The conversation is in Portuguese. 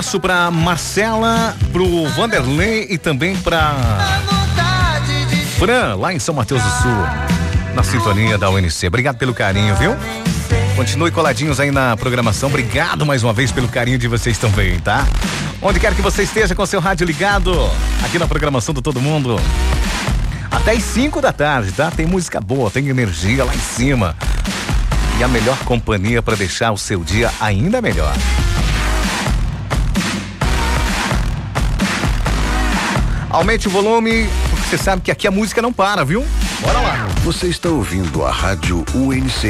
Isso pra Marcela, pro Vanderlei e também pra Fran, lá em São Mateus do Sul, na sintonia da UNC. Obrigado pelo carinho, viu? Continue coladinhos aí na programação. Obrigado mais uma vez pelo carinho de vocês também, tá? Onde quer que você esteja com seu rádio ligado, aqui na programação do Todo Mundo. Até as 5 da tarde, tá? Tem música boa, tem energia lá em cima. E a melhor companhia para deixar o seu dia ainda melhor. Aumente o volume, porque você sabe que aqui a música não para, viu? Bora lá. Você está ouvindo a Rádio UNC